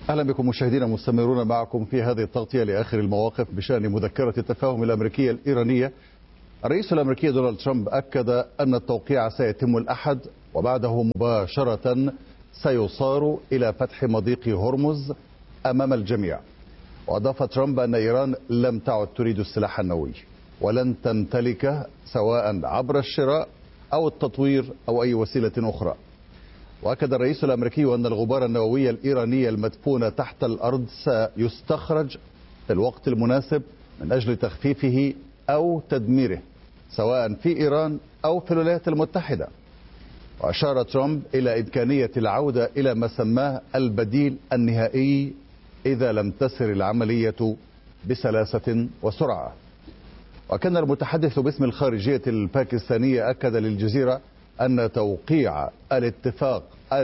أهلا بكم مشاهدينا، مستمرون معكم في هذه التغطية لآخر المواقف بشأن مذكرة التفاهم الأمريكية الإيرانية. الرئيس الأمريكي دونالد ترامب أكد أن التوقيع سيتم الأحد، وبعده مباشرة سيصار إلى فتح مضيق هرمز أمام الجميع. وأضاف ترامب أن إيران لم تعد تريد السلاح النووي ولن تمتلكه سواء عبر الشراء أو التطوير أو أي وسيلة أخرى. وأكد الرئيس الأمريكي أن الغبار النووي الإيراني المدفون تحت الأرض سيستخرج في الوقت المناسب من أجل تخفيفه أو تدميره سواء في إيران أو في الولايات المتحدة. وأشار ترامب إلى إمكانية العودة إلى ما سماه البديل النهائي إذا لم تسر العملية بسلاسة وسرعة. وكان المتحدث باسم الخارجية الباكستانية أكد للجزيرة أن توقيع الاتفاق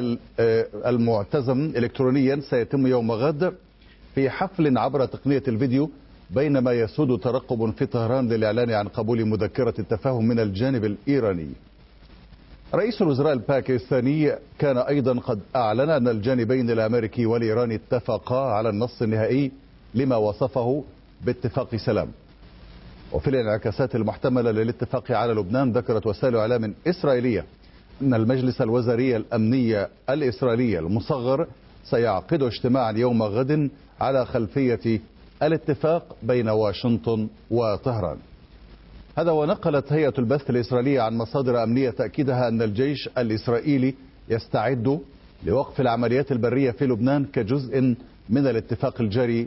المعتزم إلكترونيا سيتم يوم غد في حفل عبر تقنية الفيديو، بينما يسود ترقب في طهران للإعلان عن قبول مذكرة التفاهم من الجانب الإيراني. رئيس الوزراء الباكستاني كان أيضا قد أعلن أن الجانبين الأمريكي والإيراني اتفقا على النص النهائي لما وصفه باتفاق سلام. وفي الانعكاسات المحتملة للاتفاق على لبنان، ذكرت وسائل إعلام إسرائيلية أن المجلس الوزاري الأمني الإسرائيلي المصغر سيعقد اجتماعا يوم غد على خلفية الاتفاق بين واشنطن وطهران. هذا ونقلت هيئة البث الإسرائيلية عن مصادر أمنية تأكيدها أن الجيش الإسرائيلي يستعد لوقف العمليات البرية في لبنان كجزء من الاتفاق الجاري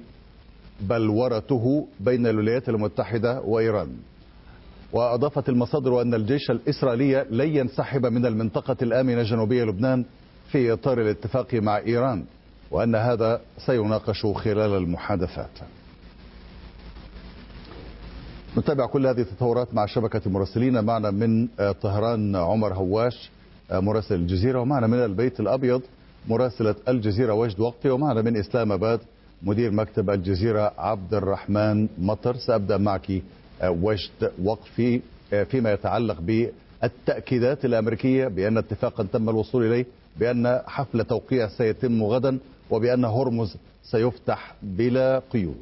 بلورته بين الولايات المتحدة وإيران. وأضافت المصادر أن الجيش الإسرائيلي لن ينسحب من المنطقة الآمنة جنوبية لبنان في إطار الاتفاق مع إيران، وأن هذا سيناقش خلال المحادثات. نتابع كل هذه التطورات مع شبكة مراسلين. معنا من طهران عمر هواش مراسل الجزيرة، ومعنا من البيت الأبيض مراسلة الجزيرة وجد وقفي، ومعنا من إسلام آباد مدير مكتب الجزيرة عبد الرحمن مطر. سأبدأ معك وجد وقفي فيما يتعلق بالتأكيدات الأمريكية بأن اتفاقا تم الوصول إليه، بأن حفل توقيع سيتم غدا، وبأن هرمز سيفتح بلا قيود.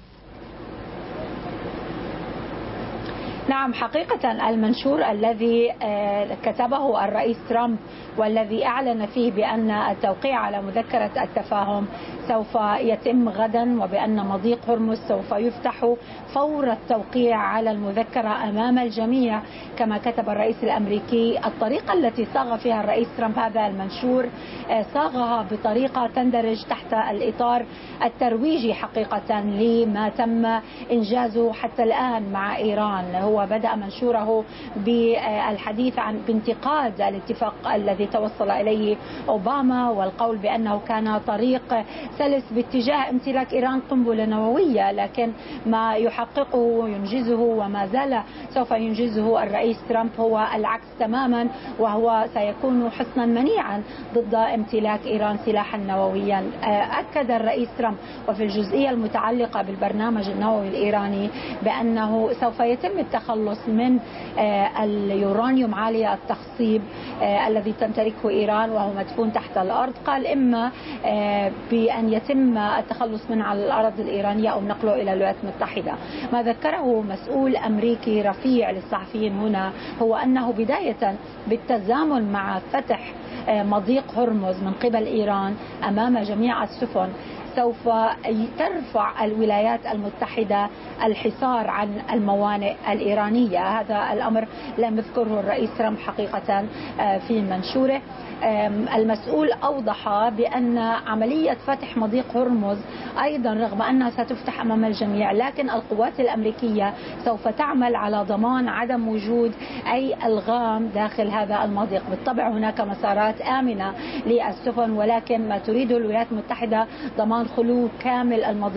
نعم، حقيقة المنشور الذي كتبه الرئيس ترامب والذي أعلن فيه بأن التوقيع على مذكرة التفاهم سوف يتم غدا، وبأن مضيق هرمز سوف يفتح فور التوقيع على المذكرة أمام الجميع كما كتب الرئيس الأمريكي. الطريقة التي صاغ فيها الرئيس ترامب هذا المنشور صاغها بطريقة تندرج تحت الإطار الترويجي حقيقة لما تم إنجازه حتى الآن مع إيران. هو بدأ منشوره بالحديث عن بانتقاد الاتفاق الذي توصل إليه أوباما، والقول بأنه كان طريق سلس باتجاه امتلاك إيران قنبلة نووية، لكن ما يحققه وينجزه وما زال سوف ينجزه الرئيس ترامب هو العكس تماما، وهو سيكون حصنا منيعا ضد امتلاك إيران سلاحا نوويا. أكد الرئيس ترامب وفي الجزئية المتعلقة بالبرنامج النووي الإيراني بأنه سوف يتم التخلص من اليورانيوم عالي التخصيب الذي تمتلكه إيران وهو مدفون تحت الأرض. قال إما بأن يتم التخلص منه على الأراضي الإيرانية أو نقله إلى الولايات المتحدة. ما ذكره مسؤول أمريكي رفيع للصحفيين هنا هو أنه بداية بالتزامن مع فتح مضيق هرمز من قبل إيران أمام جميع السفن سوف ترفع الولايات المتحدة الحصار عن الموانئ الإيرانية. هذا الأمر لم يذكره الرئيس ترامب حقيقة في منشوره. المسؤول أوضح بأن عملية فتح مضيق هرمز أيضا رغم أنها ستفتح أمام الجميع، لكن القوات الأمريكية سوف تعمل على ضمان عدم وجود أي ألغام داخل هذا المضيق. بالطبع هناك مسارات آمنة للسفن، ولكن ما تريده الولايات المتحدة ضمان خلو كامل المضيق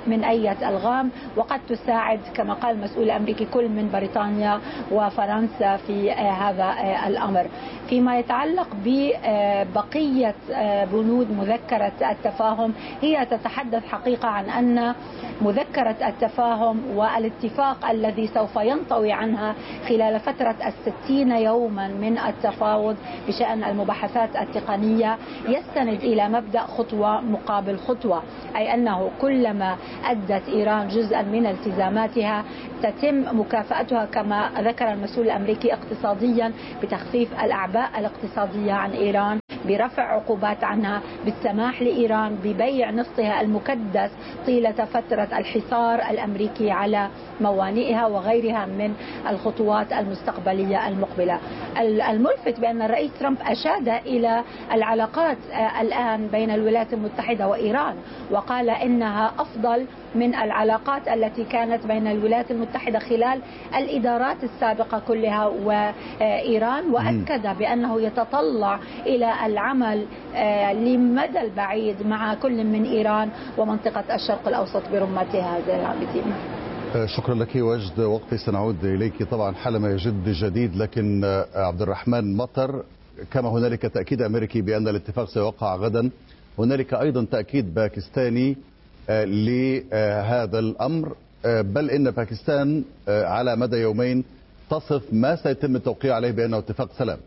من أي ألغام، وقد تساعد كما قال المسؤول الأمريكي كل من بريطانيا وفرنسا في هذا الأمر. فيما يتعلق ببقية بنود مذكرة التفاهم، هي تتحدث حقيقة عن أن مذكرة التفاهم والاتفاق الذي سوف ينطوي عنها خلال فترة 60 يوما من التفاوض بشأن المباحثات التقنية يستند إلى مبدأ خطوة مقابل خطوة، أي أنه كلما أدت إيران جزءا من التزاماتها تتم مكافأتها كما ذكر المسؤول الأمريكي اقتصاديا بتخفيف الأعباء الاقتصادية عن إيران، برفع عقوبات عنها، بالسماح لإيران ببيع نفطها المكدس طيلة فترة الحصار الأمريكي على موانئها وغيرها من الخطوات المستقبلية المقبلة. الملفت بأن الرئيس ترامب أشاد إلى العلاقات الآن بين الولايات المتحدة وإيران، وقال إنها أفضل من العلاقات التي كانت بين الولايات المتحدة خلال الإدارات السابقة كلها وإيران، وأكد بأنه يتطلع إلى العمل لمدى البعيد مع كل من إيران ومنطقة الشرق الأوسط برمتها. زي العابدين، شكرا لك وجد. وقتي سنعود إليك طبعا حالما يجد جديد، لكن عبد الرحمن مطر، كما هنالك تأكيد أمريكي بأن الاتفاق سيوقع غدا، هنالك أيضا تأكيد باكستاني لهذا الأمر، بل إن باكستان على مدى يومين تصف ما سيتم التوقيع عليه بأنه اتفاق سلام.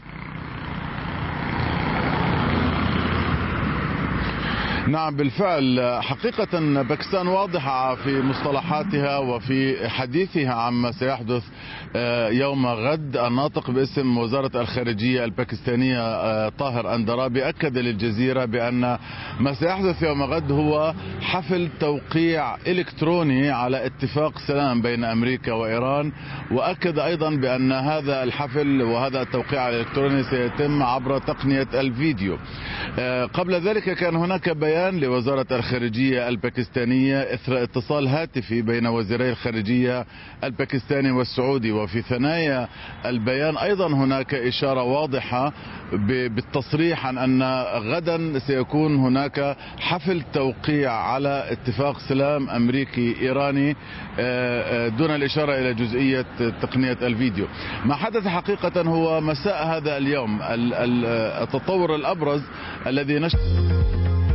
نعم بالفعل، حقيقة باكستان واضحة في مصطلحاتها وفي حديثها عما سيحدث يوم غد. الناطق باسم وزارة الخارجية الباكستانية طاهر أندرابي أكد للجزيرة بأن ما سيحدث يوم غد هو حفل توقيع إلكتروني على اتفاق سلام بين أمريكا وإيران، وأكد أيضا بأن هذا الحفل وهذا التوقيع الإلكتروني سيتم عبر تقنية الفيديو. قبل ذلك كان هناك بيان لوزارة الخارجية الباكستانية إثر اتصال هاتفي بين وزيري الخارجية الباكستاني والسعودي، وفي ثنايا البيان أيضا هناك إشارة واضحة بالتصريح عن أن غدا سيكون هناك حفل توقيع على اتفاق سلام أمريكي إيراني دون الإشارة إلى جزئية تقنية الفيديو. ما حدث حقيقة هو مساء هذا اليوم التطور الأبرز الذي نشر